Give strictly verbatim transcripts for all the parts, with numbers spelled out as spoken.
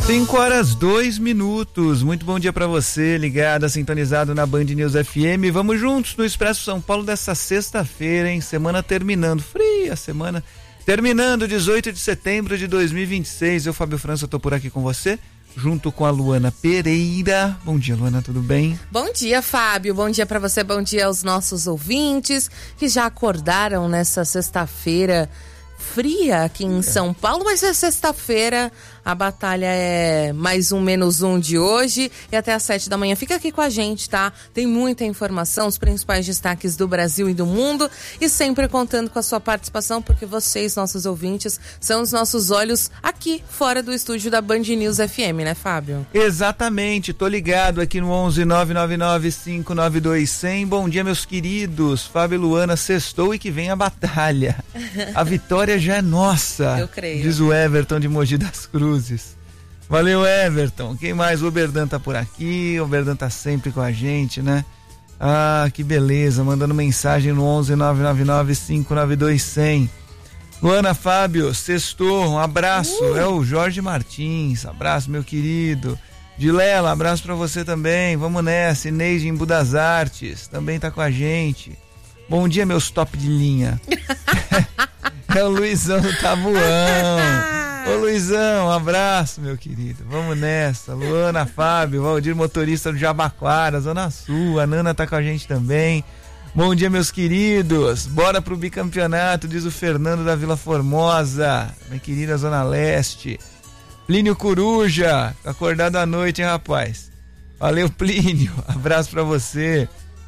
cinco horas, dois minutos. Muito bom dia para você, ligado, sintonizado na Band News F M. Vamos juntos no Expresso São Paulo dessa sexta-feira, hein? Semana terminando, fria semana, terminando, dezoito de setembro de dois mil e vinte e seis. Eu, Fábio França, tô por aqui com você, junto com a Luana Pereira. Bom dia, Luana, tudo bem? Bom dia, Fábio. Bom dia para você, bom dia aos nossos ouvintes que já acordaram nessa sexta-feira fria aqui em São Paulo, mas é sexta-feira, a batalha é mais um menos um de hoje e até às sete da manhã. Fica aqui com a gente, tá? Tem muita informação, os principais destaques do Brasil e do mundo e sempre contando com a sua participação, porque vocês, nossos ouvintes, são os nossos olhos aqui fora do estúdio da Band News F M, né, Fábio? Exatamente, tô ligado aqui no onze nove nove nove cinco nove dois zero zero. Bom dia, meus queridos. Fábio e Luana, sextou e que vem a batalha. A vitória já é nossa. Eu creio. Diz o Everton de Mogi das Cruzes. Valeu, Everton. Quem mais? O Oberdan tá por aqui. O Oberdan tá sempre com a gente, né? Ah, que beleza. Mandando mensagem no onze nove nove nove cinco nove dois zero zero. Luana, Fábio, sextou. Um abraço. Uh. É o Jorge Martins. Abraço, meu querido. Dilela, abraço pra você também. Vamos nessa. Inês de Embu das Artes também tá com a gente. Bom dia, meus top de linha. É o Luizão do Tabuão. Ô Luizão, um abraço, meu querido. Vamos nessa. Luana, Fábio, Valdir, motorista do Jabaquara, Zona Sul. A Nana tá com a gente também. Bom dia, meus queridos. Bora pro bicampeonato, diz o Fernando da Vila Formosa. Minha querida Zona Leste. Plínio Coruja, acordado à noite, hein, rapaz? Valeu, Plínio. Abraço pra você.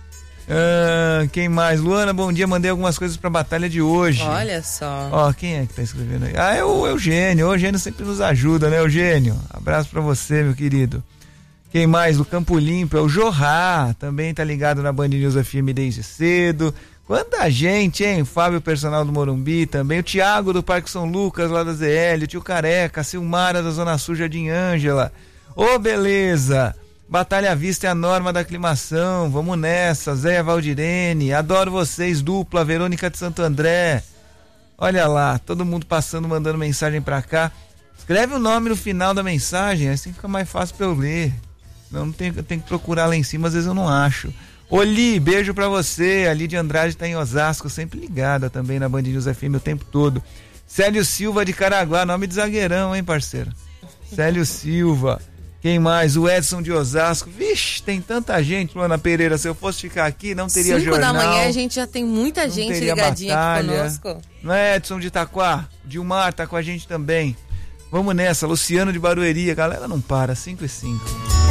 Ah, quem mais? Luana, bom dia, mandei algumas coisas pra batalha de hoje. Olha só. Ó, quem é que tá escrevendo aí? Ah, é o Eugênio, o Eugênio sempre nos ajuda, né, Eugênio? Abraço pra você, meu querido. Quem mais? Do Campo Limpo, é o Jorrá, também tá ligado na Band News F M desde cedo. Quanta gente, hein? Fábio, personal do Morumbi também, o Thiago do Parque São Lucas, lá da Z L, o Tio Careca, a Silmara da Zona Sul, Jardim Ângela. Ô, beleza! Batalha à vista é a norma da aclimação, vamos nessa. Zéia Valdirene, adoro vocês, dupla, Verônica de Santo André. Olha lá, todo mundo passando, mandando mensagem pra cá. Escreve o nome no final da mensagem, assim fica mais fácil pra eu ler. Não, não tenho, eu tenho que procurar lá em cima, às vezes eu não acho. Oli, beijo pra você, a Lídia Andrade tá em Osasco, sempre ligada também na Band News F M o tempo todo. Célio Silva de Caraguá, nome de zagueirão, hein, parceiro? Célio Silva. Quem mais? O Edson de Osasco. Vixe, tem tanta gente, Luana Pereira. Se eu fosse ficar aqui, não teria Cinco jornal. Cinco da manhã a gente já tem muita gente ligadinha batalha. Aqui conosco. Não é, Edson de Itaquá? Dilmar tá com a gente também. Vamos nessa. Luciano de Barueri. A galera não para. cinco e cinco.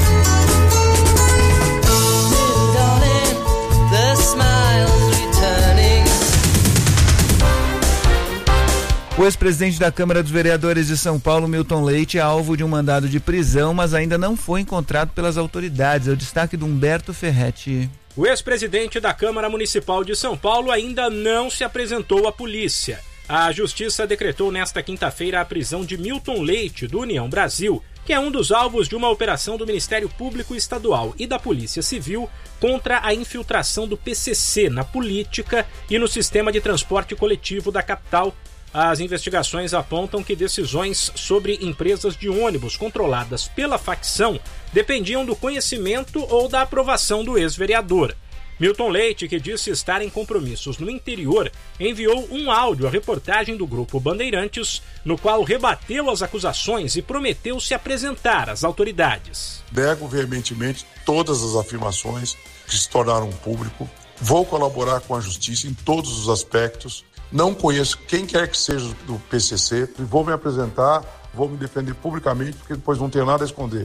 O ex-presidente da Câmara dos Vereadores de São Paulo, Milton Leite, é alvo de um mandado de prisão, mas ainda não foi encontrado pelas autoridades. É o destaque do Humberto Ferretti. O ex-presidente da Câmara Municipal de São Paulo ainda não se apresentou à polícia. A Justiça decretou nesta quinta-feira a prisão de Milton Leite, do União Brasil, que é um dos alvos de uma operação do Ministério Público Estadual e da Polícia Civil contra a infiltração do P C C na política e no sistema de transporte coletivo da capital. As investigações apontam que decisões sobre empresas de ônibus controladas pela facção dependiam do conhecimento ou da aprovação do ex-vereador. Milton Leite, que disse estar em compromissos no interior, enviou um áudio à reportagem do Grupo Bandeirantes, no qual rebateu as acusações e prometeu se apresentar às autoridades. Nego veementemente todas as afirmações que se tornaram público. Vou colaborar com a Justiça em todos os aspectos. Não conheço quem quer que seja do P C C, vou me apresentar, vou me defender publicamente, porque depois não tenho nada a esconder.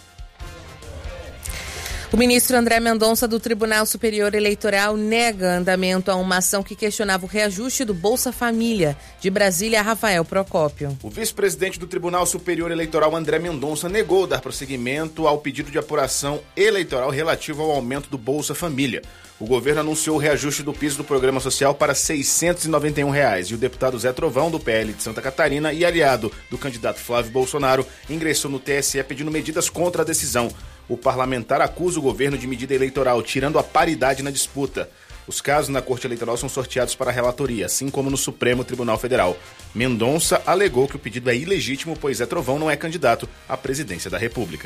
O ministro André Mendonça do Tribunal Superior Eleitoral nega andamento a uma ação que questionava o reajuste do Bolsa Família. De Brasília, Rafael Procópio. O vice-presidente do Tribunal Superior Eleitoral, André Mendonça, negou dar prosseguimento ao pedido de apuração eleitoral relativo ao aumento do Bolsa Família. O governo anunciou o reajuste do piso do programa social para seiscentos e noventa e um reais e o deputado Zé Trovão, do P L de Santa Catarina e aliado do candidato Flávio Bolsonaro, ingressou no T S E pedindo medidas contra a decisão. O parlamentar acusa o governo de medida eleitoral, tirando a paridade na disputa. Os casos na Corte Eleitoral são sorteados para a relatoria, assim como no Supremo Tribunal Federal. Mendonça alegou que o pedido é ilegítimo, pois Zé Trovão não é candidato à presidência da República.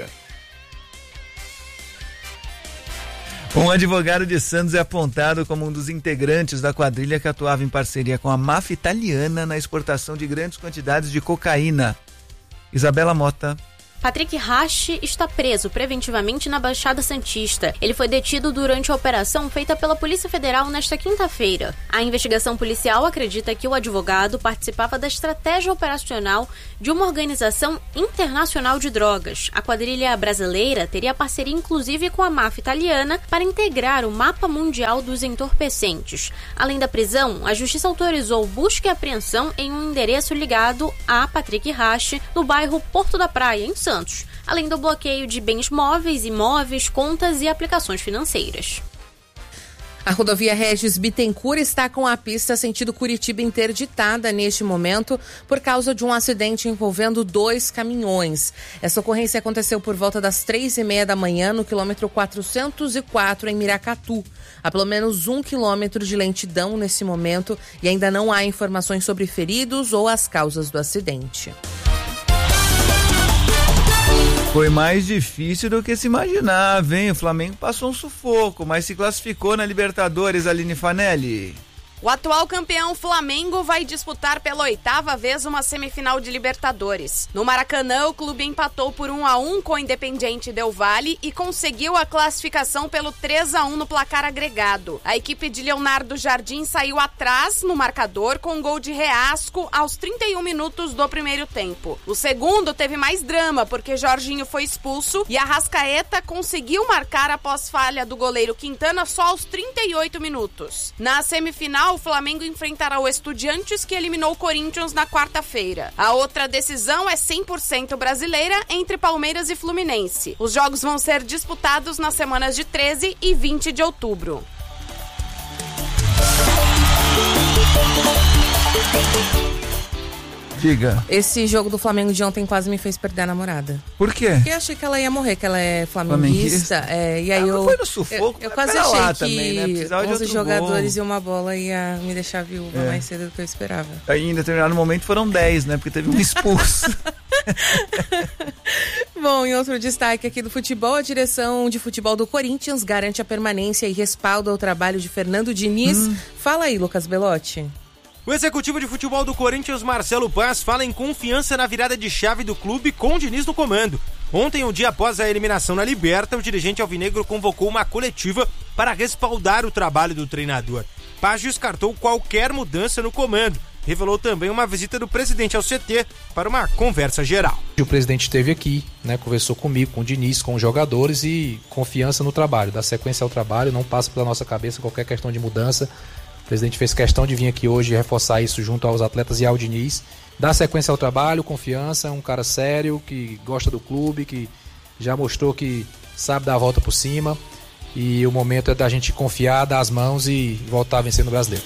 Um advogado de Santos é apontado como um dos integrantes da quadrilha que atuava em parceria com a máfia italiana na exportação de grandes quantidades de cocaína. Isabela Mota. Patrick Rache está preso preventivamente na Baixada Santista. Ele foi detido durante a operação feita pela Polícia Federal nesta quinta-feira. A investigação policial acredita que o advogado participava da estratégia operacional de uma organização internacional de drogas. A quadrilha brasileira teria parceria inclusive com a máfia italiana para integrar o mapa mundial dos entorpecentes. Além da prisão, a Justiça autorizou busca e apreensão em um endereço ligado a Patrick Rache no bairro Porto da Praia, em Santos, além do bloqueio de bens móveis, imóveis, contas e aplicações financeiras. A rodovia Regis Bittencourt está com a pista sentido Curitiba interditada neste momento por causa de um acidente envolvendo dois caminhões. Essa ocorrência aconteceu por volta das três e meia da manhã no quilômetro quatrocentos e quatro em Miracatu. Há pelo menos um quilômetro de lentidão nesse momento e ainda não há informações sobre feridos ou as causas do acidente. Foi mais difícil do que se imaginava, hein? O Flamengo passou um sufoco, mas se classificou na Libertadores, Aline Fanelli. O atual campeão Flamengo vai disputar pela oitava vez uma semifinal de Libertadores. No Maracanã, o clube empatou por um a um com o Independiente Del Valle e conseguiu a classificação pelo três a um no placar agregado. A equipe de Leonardo Jardim saiu atrás no marcador com um gol de Reasco aos trinta e um minutos do primeiro tempo. O segundo teve mais drama porque Jorginho foi expulso e Arrascaeta conseguiu marcar após falha do goleiro Quintana só aos trinta e oito minutos. Na semifinal, o Flamengo enfrentará o Estudiantes, que eliminou o Corinthians na quarta-feira. A outra decisão é cem por cento brasileira entre Palmeiras e Fluminense. Os jogos vão ser disputados nas semanas de treze e vinte de outubro. Diga. Esse jogo do Flamengo de ontem quase me fez perder a namorada. Por quê? Porque eu achei que ela ia morrer, que ela é flamenguista. É, e aí ah, eu, foi no sufoco, eu, eu quase achei lá que também, né? onze jogadores gol. E uma bola ia me deixar viúva é. mais cedo do que eu esperava. Aí em determinado momento foram dez, né? Porque teve um expulso. Bom, em outro destaque aqui do futebol, a direção de futebol do Corinthians garante a permanência e respalda o trabalho de Fernando Diniz. Hum. Fala aí, Lucas Belotti. O executivo de futebol do Corinthians, Marcelo Paz, fala em confiança na virada de chave do clube com o Diniz no comando. Ontem, um dia após a eliminação na Liberta, o dirigente alvinegro convocou uma coletiva para respaldar o trabalho do treinador. Paz descartou qualquer mudança no comando. Revelou também uma visita do presidente ao C T para uma conversa geral. O presidente esteve aqui, né, conversou comigo, com o Diniz, com os jogadores e confiança no trabalho. Dá sequência ao trabalho, não passa pela nossa cabeça qualquer questão de mudança. O presidente fez questão de vir aqui hoje e reforçar isso junto aos atletas e ao Diniz. Dá sequência ao trabalho, confiança, é um cara sério, que gosta do clube, que já mostrou que sabe dar a volta por cima. E o momento é da gente confiar, dar as mãos e voltar a vencer no Brasileiro.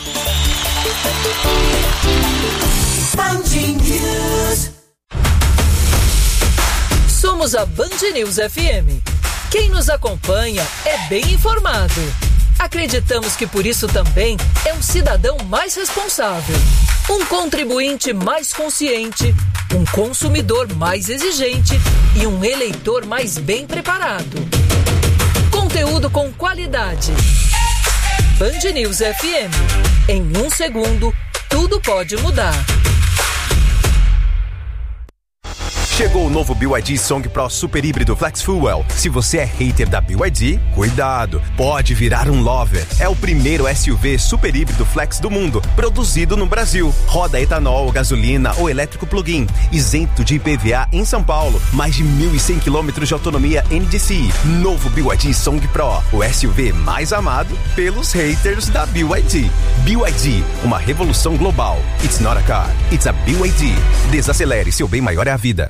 Somos a Band News F M. Quem nos acompanha é bem informado. Acreditamos que por isso também é um cidadão mais responsável, um contribuinte mais consciente, um consumidor mais exigente e um eleitor mais bem preparado. Conteúdo com qualidade. Band News F M. Em um segundo, tudo pode mudar. Chegou o novo B Y D Song Pro Super Híbrido Flex Fuel. Se você é hater da B Y D, cuidado, pode virar um lover. É o primeiro S U V super híbrido flex do mundo, produzido no Brasil. Roda etanol, gasolina ou elétrico plug-in, isento de I P V A em São Paulo. Mais de mil e cem quilômetros de autonomia N D C I. Novo B Y D Song Pro, o S U V mais amado pelos haters da B Y D. B Y D, uma revolução global. It's not a car, it's a B Y D. Desacelere, seu bem maior é a vida.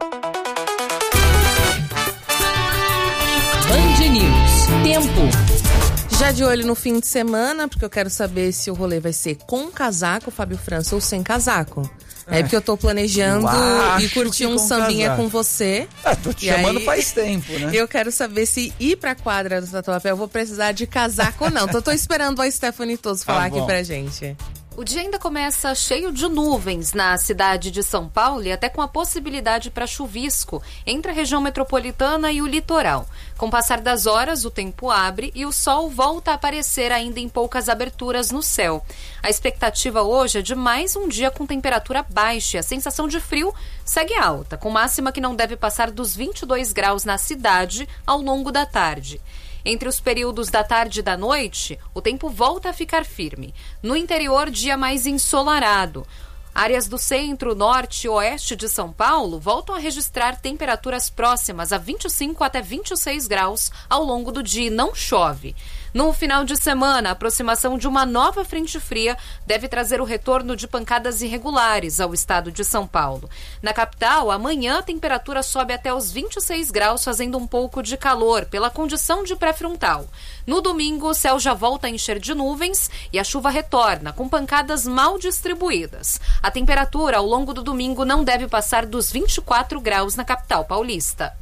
Band News. Tempo. Já de olho no fim de semana, porque eu quero saber se o rolê vai ser com casaco, Fábio França, ou sem casaco. É, é porque eu tô planejando eu e curtir um sambinha casar. com você. Ah, tô te e chamando aí, faz tempo, né? Eu quero saber se ir pra quadra do Tatuapé eu vou precisar de casaco ou não. Então, tô esperando a Stephanie Todos falar tá aqui pra gente. O dia ainda começa cheio de nuvens na cidade de São Paulo e até com a possibilidade para chuvisco entre a região metropolitana e o litoral. Com o passar das horas, o tempo abre e o sol volta a aparecer ainda em poucas aberturas no céu. A expectativa hoje é de mais um dia com temperatura baixa e a sensação de frio segue alta, com máxima que não deve passar dos vinte e dois graus na cidade ao longo da tarde. Entre os períodos da tarde e da noite, o tempo volta a ficar firme. No interior, dia mais ensolarado. Áreas do centro, norte e oeste de São Paulo voltam a registrar temperaturas próximas a vinte e cinco até vinte e seis graus ao longo do dia e não chove. No final de semana, a aproximação de uma nova frente fria deve trazer o retorno de pancadas irregulares ao estado de São Paulo. Na capital, amanhã a temperatura sobe até os vinte e seis graus, fazendo um pouco de calor pela condição de pré-frontal. No domingo, o céu já volta a encher de nuvens e a chuva retorna, com pancadas mal distribuídas. A temperatura ao longo do domingo não deve passar dos vinte e quatro graus na capital paulista.